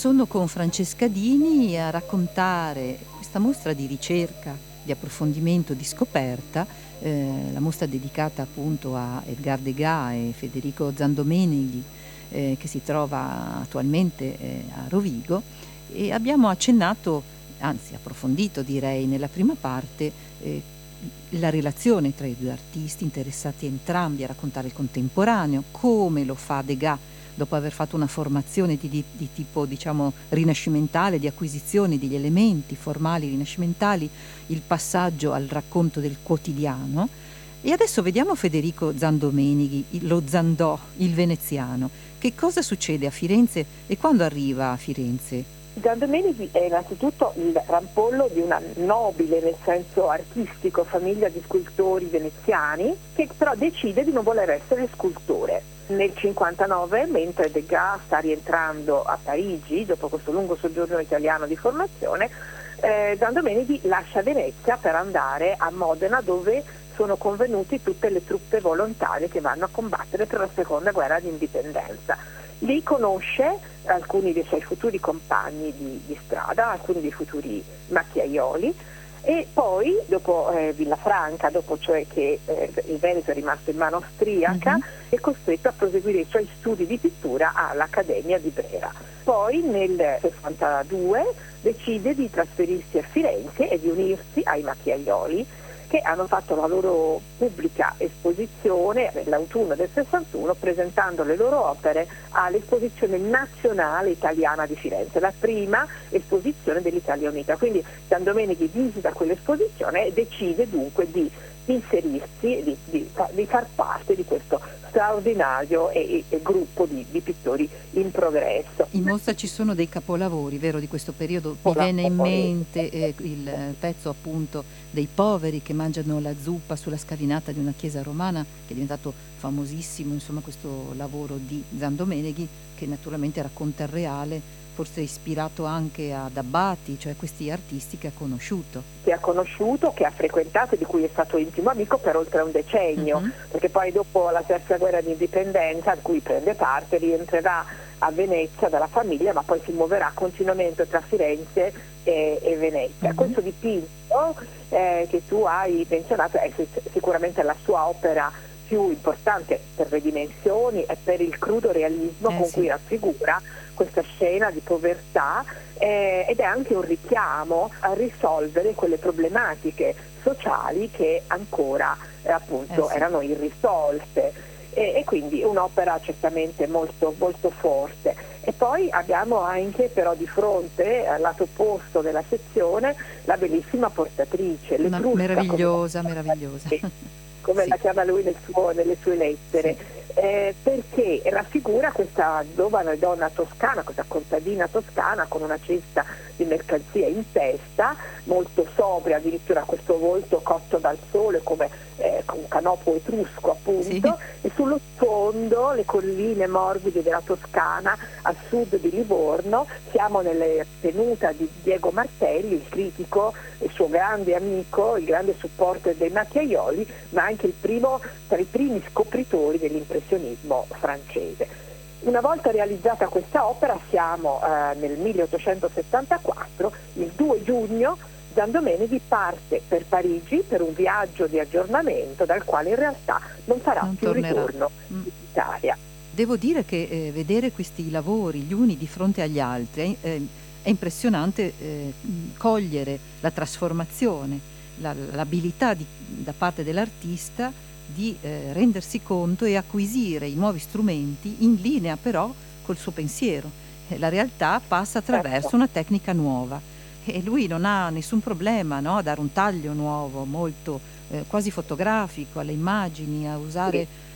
Sono con Francesca Dini a raccontare questa mostra di ricerca, di approfondimento, di scoperta, la mostra dedicata appunto a Edgar Degas e Federico Zandomeneghi, che si trova attualmente a Rovigo, e abbiamo accennato, anzi approfondito direi nella prima parte, la relazione tra i due artisti, interessati entrambi a raccontare il contemporaneo, come lo fa Degas dopo aver fatto una formazione di tipo, diciamo, rinascimentale, di acquisizione degli elementi formali rinascimentali, il passaggio al racconto del quotidiano. E adesso vediamo Federico Zandomeneghi, lo Zandò, il veneziano. Che cosa succede a Firenze e quando arriva a Firenze? Zandomeneghi è innanzitutto il rampollo di una nobile, nel senso artistico, famiglia di scultori veneziani, che però decide di non voler essere scultore. Nel 59, mentre Degas sta rientrando a Parigi, dopo questo lungo soggiorno italiano di formazione, Zandomeneghi lascia Venezia per andare a Modena, dove sono convenuti tutte le truppe volontarie che vanno a combattere per la seconda guerra di indipendenza. Lì conosce alcuni dei suoi futuri compagni di strada, alcuni dei futuri macchiaioli, e poi dopo Villafranca, dopo cioè che il Veneto è rimasto in mano austriaca, è costretto a proseguire i suoi studi di pittura all'Accademia di Brera. Poi nel 62 decide di trasferirsi a Firenze e di unirsi ai macchiaioli, che hanno fatto la loro pubblica esposizione nell'autunno del 61, presentando le loro opere all'Esposizione Nazionale Italiana di Firenze, la prima esposizione dell'Italia Unita. Quindi Zandomeneghi visita quell'esposizione e decide dunque di inserirsi, di far parte di questo straordinario e gruppo di pittori in progresso. In mostra ci sono dei capolavori, vero, di questo periodo. Mi viene in mente il pezzo appunto dei poveri che mangiano la zuppa sulla scalinata di una chiesa romana, che è diventato famosissimo, insomma, questo lavoro di Zandomeneghi, che naturalmente racconta il reale, forse ispirato anche ad Abbati, cioè questi artisti che ha conosciuto. Che ha frequentato e di cui è stato intimo amico per oltre un decennio, perché poi dopo la terza guerra di indipendenza, a cui prende parte, rientrerà a Venezia dalla famiglia, ma poi si muoverà continuamente tra Firenze e Venezia. Questo dipinto che tu hai menzionato è sicuramente la sua opera più importante per le dimensioni e per il crudo realismo con cui raffigura questa scena di povertà, ed è anche un richiamo a risolvere quelle problematiche sociali che ancora erano irrisolte, e quindi un'opera certamente molto, molto forte. E poi abbiamo anche però di fronte, al lato opposto della sezione, la bellissima portatrice, meravigliosa. Come la chiama lui nelle sue lettere, perché raffigura questa giovane donna toscana, questa contadina toscana con una cesta di mercanzia in testa, molto sobria, addirittura questo volto cotto dal sole come con un canopo etrusco appunto, e sullo sfondo le colline morbide della Toscana a sud di Livorno. Siamo nelle tenuta di Diego Martelli, il critico, il suo grande amico, il grande supporter dei macchiaioli, ma anche il primo tra i primi scopritori dell'impressionismo francese. Una volta realizzata questa opera, siamo nel 1874, il 2 giugno Zandomeneghi parte per Parigi per un viaggio di aggiornamento dal quale in realtà non farà più ritorno in Italia. Devo dire che vedere questi lavori gli uni di fronte agli altri è impressionante, cogliere la trasformazione, l'abilità da parte dell'artista di rendersi conto e acquisire i nuovi strumenti in linea però col suo pensiero. La realtà passa attraverso una tecnica nuova e lui non ha nessun problema, no, a dare un taglio nuovo, molto quasi fotografico alle immagini, a usare